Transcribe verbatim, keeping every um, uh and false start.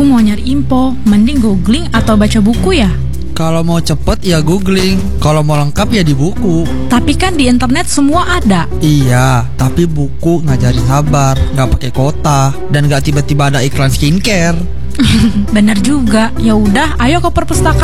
mau nyari info, mending googling atau baca buku ya? Kalau mau cepet ya googling, kalau mau lengkap ya di buku. Tapi kan di internet semua ada. Iya, tapi buku ngajarin sabar, nggak pakai kota, dan nggak tiba-tiba ada iklan skincare. Bener juga. Ya udah, ayo ke perpustakaan.